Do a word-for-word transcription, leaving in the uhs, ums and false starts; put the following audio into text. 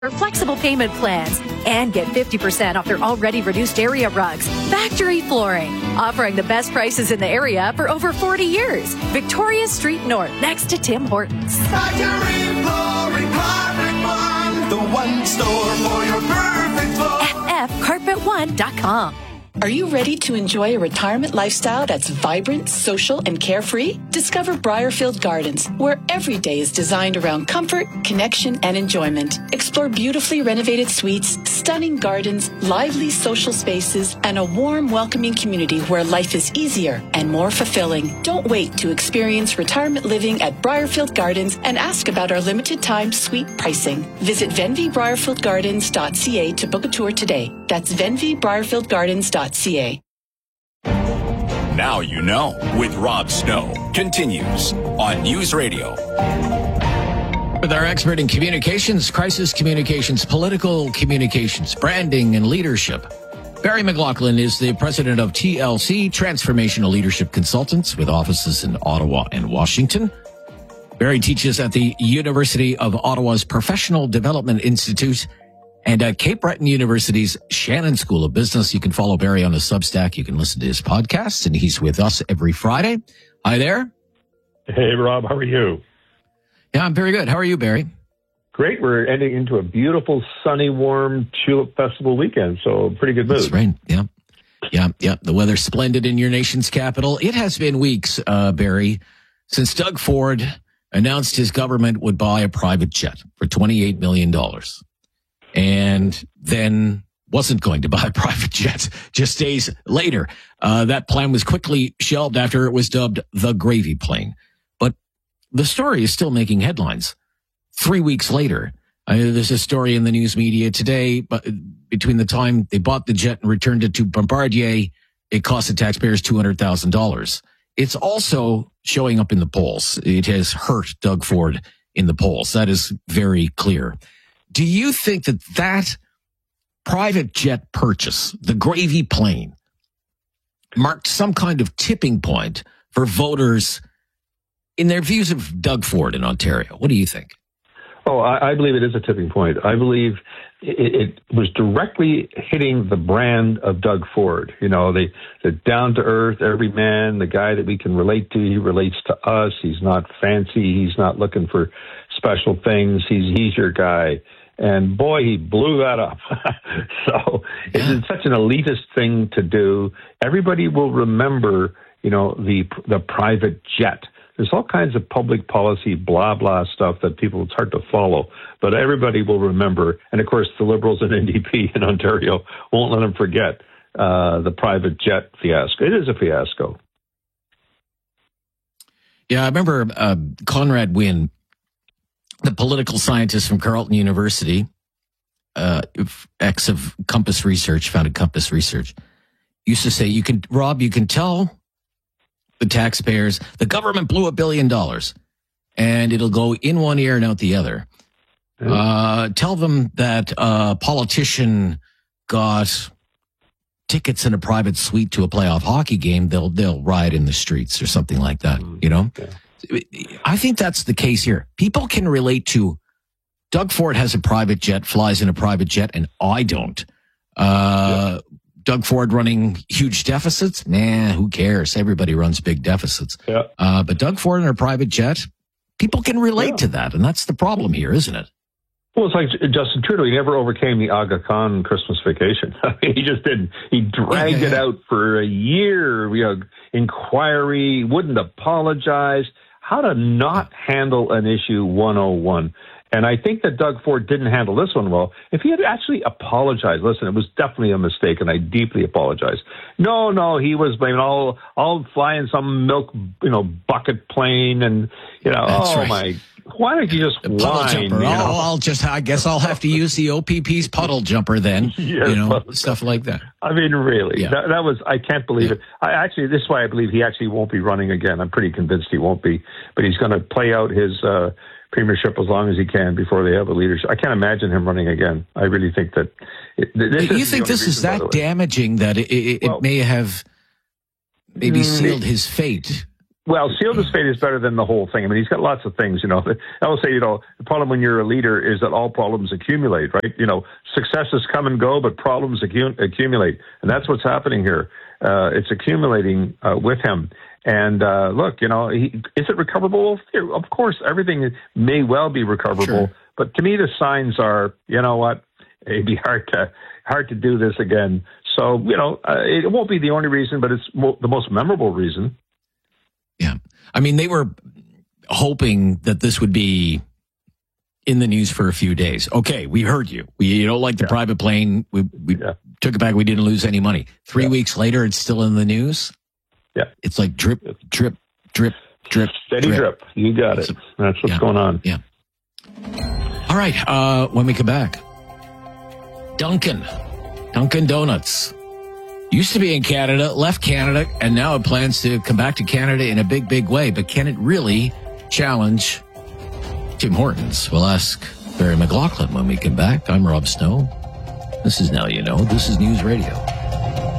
flexible payment plans, and get fifty percent off their already reduced area rugs. Factory Flooring, offering the best prices in the area for over forty years. Victoria Street North, next to Tim Hortons. Factory Flooring, Carpet One, the one store for your perfect floor. F F carpet one dot com. Are you ready to enjoy a retirement lifestyle that's vibrant, social, and carefree? Discover Briarfield Gardens, where every day is designed around comfort, connection, and enjoyment. Explore beautifully renovated suites, stunning gardens, lively social spaces, and a warm, welcoming community where life is easier and more fulfilling. Don't wait to experience retirement living at Briarfield Gardens and ask about our limited time suite pricing. Visit venvy briarfield gardens dot c a to book a tour today. That's venvy briarfield gardens dot c a. Now you know with Rob Snow continues on News Radio. With our expert in communications, crisis communications, political communications, branding, and leadership, Barry McLaughlin is the president of T L C, Transformational Leadership Consultants, with offices in Ottawa and Washington. Barry teaches at the University of Ottawa's Professional Development Institute and at Cape Breton University's Shannon School of Business. You can follow Barry on his Substack. You can listen to his podcasts, and he's with us every Friday. Hi there. Hey, Rob. How are you? Yeah, I'm very good. How are you, Barry? Great. We're ending into a beautiful, sunny, warm Tulip Festival weekend, so pretty good mood. That's right. Yeah. Yeah, yeah. The weather's splendid in your nation's capital. It has been weeks, uh, Barry, since Doug Ford announced his government would buy a private jet for twenty-eight million dollars. And then wasn't going to buy a private jet just days later. Uh, that plan was quickly shelved after it was dubbed the gravy plane. But the story is still making headlines. Three weeks later, uh, there's a story in the news media today, but between the time they bought the jet and returned it to Bombardier, it cost the taxpayers two hundred thousand dollars. It's also showing up in the polls. It has hurt Doug Ford in the polls. That is very clear. Do you think that that private jet purchase, the gravy plane, marked some kind of tipping point for voters in their views of Doug Ford in Ontario? What do you think? Oh, I, I believe it is a tipping point. I believe it, it was directly hitting the brand of Doug Ford. You know, the, the down-to-earth, every man, the guy that we can relate to. He relates to us. He's not fancy. He's not looking for special things. He's he's your guy. And boy, he blew that up. So yeah. It's such an elitist thing to do. Everybody will remember, you know, the the private jet. There's all kinds of public policy, blah, blah stuff that people, it's hard to follow. But everybody will remember. And, of course, the Liberals and N D P in Ontario won't let them forget uh, the private jet fiasco. It is a fiasco. Yeah, I remember uh, Conrad Wynne, the political scientist from Carleton University, uh, ex of Compass Research, founded Compass Research, used to say, "You can, Rob, you can tell the taxpayers the government blew a billion dollars, and it'll go in one ear and out the other. Uh, tell them that a politician got tickets in a private suite to a playoff hockey game, they'll they'll riot in the streets or something like that. You know." Yeah. I think that's the case here. People can relate to Doug Ford has a private jet, flies in a private jet, and I don't. Uh, yeah. Doug Ford running huge deficits? Nah, who cares? Everybody runs big deficits. Yeah. Uh, but Doug Ford in a private jet, people can relate yeah. to that, and that's the problem here, isn't it? Well, it's like Justin Trudeau. He never overcame the Aga Khan Christmas vacation. I mean, he just didn't. He dragged yeah, yeah, yeah. it out for a year. You know, inquiry, wouldn't apologize. How to not handle an issue one oh one. And I think that Doug Ford didn't handle this one well. If he had actually apologized, listen, it was definitely a mistake, and I deeply apologize. No, no, he was blaming, I'll, I'll fly in some milk, you know, bucket plane, and, you know, That's oh, right. my... Why don't you just whine? You know? I'll, I'll just, I guess I'll have to use the O P P's puddle jumper then, yes, you know, stuff like that. I mean, really, yeah. that, that was, I can't believe yeah. it. I actually, this is why I believe he actually won't be running again. I'm pretty convinced he won't be, but he's going to play out his uh, premiership as long as he can before they have a leadership. I can't imagine him running again. I really think that. It, this you think this is that damaging that it, it, well, it may have maybe sealed his fate? Well, sealed his fate is better than the whole thing. I mean, he's got lots of things, you know. I will say, you know, the problem when you're a leader is that all problems accumulate, right? You know, successes come and go, but problems accu- accumulate. And that's what's happening here. Uh, it's accumulating uh, with him. And uh, look, you know, he, is it recoverable? Of course, everything may well be recoverable. Sure. But to me, the signs are, you know what, it'd be hard to hard to do this again. So, you know, uh, it won't be the only reason, but it's mo- the most memorable reason. Yeah. I mean, they were hoping that this would be in the news for a few days. Okay, we heard you. We, you don't like the yeah. private plane. We, we yeah. took it back. We didn't lose any money. Three yeah. weeks later, it's still in the news. Yeah. It's like drip, drip, drip, drip. Steady drip. drip. You got it. That's what's yeah. going on. Yeah. All right. Uh, when we come back, Dunkin'. Dunkin' Donuts. Used to be in Canada, left Canada, and now it plans to come back to Canada in a big, big way. But can it really challenge Tim Hortons? We'll ask Barry McLaughlin when we come back. I'm Rob Snow. This is Now You Know. This is News Radio.